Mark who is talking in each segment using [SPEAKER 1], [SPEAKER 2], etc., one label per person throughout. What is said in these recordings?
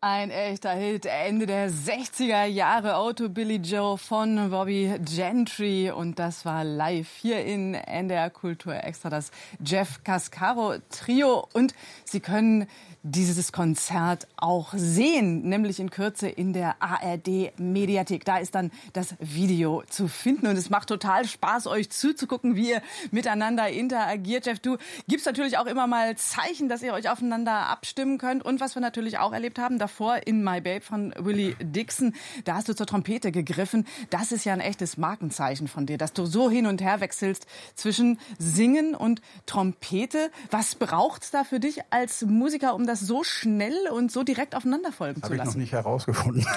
[SPEAKER 1] Ein echter Hit, Ende der 60er Jahre, Auto Billy Joe von Bobby Gentry. Und das war live hier in NDR Kultur Extra, das Jeff Cascaro Trio. Und Sie können dieses Konzert auch sehen, nämlich in Kürze in der ARD Mediathek. Da ist dann das Video zu finden und es macht total Spaß, euch zuzugucken, wie ihr miteinander interagiert. Jeff, du gibst natürlich auch immer mal Zeichen, dass ihr euch aufeinander abstimmen könnt. Und was wir natürlich auch erlebt haben, davor in My Babe von Willie Dixon, da hast du zur Trompete gegriffen. Das ist ja ein echtes Markenzeichen von dir, dass du so hin und her wechselst zwischen Singen und Trompete. Was braucht's da für dich als Musiker, um das so schnell und so direkt aufeinander folgen zu lassen?
[SPEAKER 2] Habe ich noch nicht herausgefunden.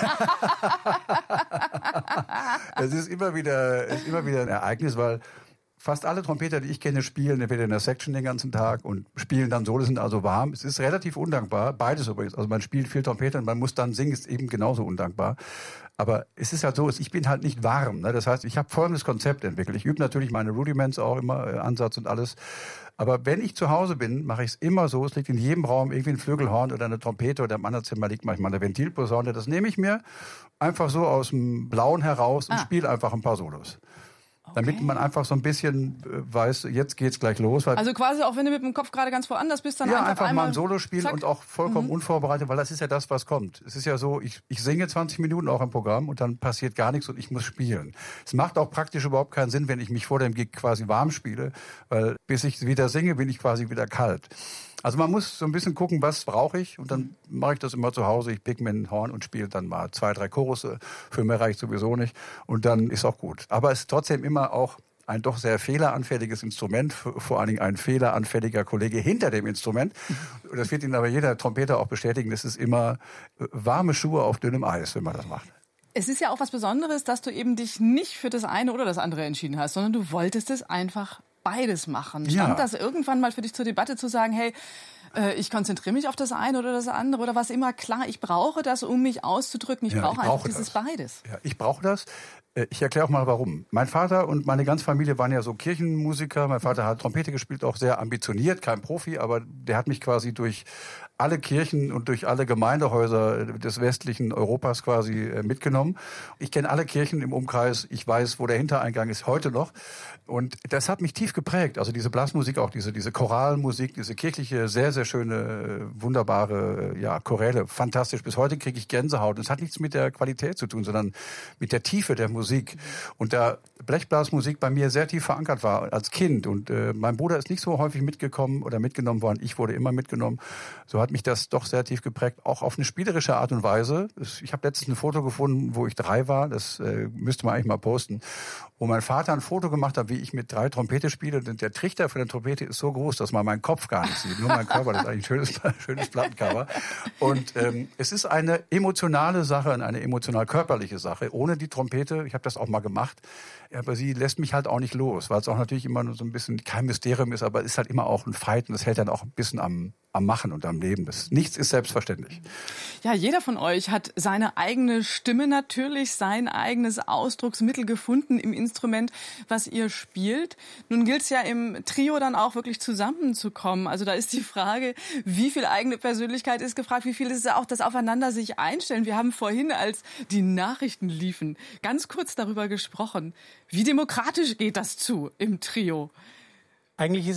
[SPEAKER 2] Es ist immer wieder ein Ereignis, weil fast alle Trompeter, die ich kenne, spielen entweder in der Section den ganzen Tag und spielen dann Solo, sind also warm. Es ist relativ undankbar, beides übrigens. Also man spielt viel Trompete und man muss dann singen, ist eben genauso undankbar. Aber es ist halt so, ich bin halt nicht warm. Ne? Das heißt, ich habe folgendes Konzept entwickelt. Ich übe natürlich meine Rudiments auch immer, Ansatz und alles. Aber wenn ich zu Hause bin, mache ich es immer so, es liegt in jedem Raum irgendwie ein Flügelhorn oder eine Trompete oder im anderen Zimmer liegt manchmal eine Ventilposaune. Das nehme ich mir einfach so aus dem Blauen heraus und spiele einfach ein paar Solos. Okay. Damit man einfach so ein bisschen weiß, jetzt geht's gleich los. Weil
[SPEAKER 1] also quasi auch wenn du mit dem Kopf gerade ganz woanders bist, dann
[SPEAKER 2] einfach mal ein Solo spielen und auch vollkommen unvorbereitet, weil das ist ja das, was kommt. Es ist ja so, ich singe 20 Minuten auch im Programm und dann passiert gar nichts und ich muss spielen. Es macht auch praktisch überhaupt keinen Sinn, wenn ich mich vor dem Gig quasi warm spiele, weil bis ich wieder singe, bin ich quasi wieder kalt. Also man muss so ein bisschen gucken, was brauche ich und dann mache ich das immer zu Hause. Ich pick mir ein Horn und spiele dann mal 2, 3 Chorusse. Für mehr reicht sowieso nicht und dann ist auch gut. Aber es ist trotzdem immer auch ein doch sehr fehleranfälliges Instrument, vor allen Dingen ein fehleranfälliger Kollege hinter dem Instrument. Das wird Ihnen aber jeder Trompeter auch bestätigen. Es ist immer warme Schuhe auf dünnem Eis, wenn man das macht.
[SPEAKER 1] Es ist ja auch was Besonderes, dass du eben dich nicht für das eine oder das andere entschieden hast, sondern du wolltest es einfach beides machen. Stand das irgendwann mal für dich zur Debatte zu sagen, hey, ich konzentriere mich auf das eine oder das andere? Oder war es immer klar, ich brauche das, um mich auszudrücken? Ich brauche einfach dieses beides.
[SPEAKER 2] Ja, ich brauche das. Ich erkläre auch mal, warum. Mein Vater und meine ganze Familie waren ja so Kirchenmusiker. Mein Vater hat Trompete gespielt, auch sehr ambitioniert, kein Profi, aber der hat mich quasi durch alle Kirchen und durch alle Gemeindehäuser des westlichen Europas quasi mitgenommen. Ich kenne alle Kirchen im Umkreis. Ich weiß, wo der Hintereingang ist, heute noch. Und das hat mich tief geprägt. Also diese Blasmusik, auch diese Choralmusik, diese kirchliche, sehr, sehr schöne, wunderbare Choräle. Fantastisch. Bis heute kriege ich Gänsehaut. Es hat nichts mit der Qualität zu tun, sondern mit der Tiefe der Musik. Und da Blechblasmusik bei mir sehr tief verankert war als Kind. Und mein Bruder ist nicht so häufig mitgekommen oder mitgenommen worden. Ich wurde immer mitgenommen. So hat mich das doch sehr tief geprägt, auch auf eine spielerische Art und Weise. Ich habe letztens ein Foto gefunden, wo ich 3 war. Das müsste man eigentlich mal posten. Wo mein Vater ein Foto gemacht hat, wie ich mit 3 Trompete spiele. Und der Trichter von der Trompete ist so groß, dass man meinen Kopf gar nicht sieht. Nur mein Körper, das ist eigentlich ein schönes Plattencover. Und es ist eine emotionale Sache, eine emotional-körperliche Sache. Ohne die Trompete, ich habe das auch mal gemacht, aber sie lässt mich halt auch nicht los, weil es auch natürlich immer nur so ein bisschen kein Mysterium ist, aber es ist halt immer auch ein Fight und das hält dann auch ein bisschen am Machen und am Leben. Nichts ist selbstverständlich.
[SPEAKER 1] Ja, jeder von euch hat seine eigene Stimme natürlich, sein eigenes Ausdrucksmittel gefunden im Instrument, was ihr spielt. Nun gilt es ja im Trio dann auch wirklich zusammenzukommen. Also da ist die Frage, wie viel eigene Persönlichkeit ist gefragt, wie viel ist es auch das Aufeinander sich einstellen. Wir haben vorhin, als die Nachrichten liefen, ganz kurz darüber gesprochen. Wie demokratisch geht das zu im Trio?
[SPEAKER 3] Eigentlich ist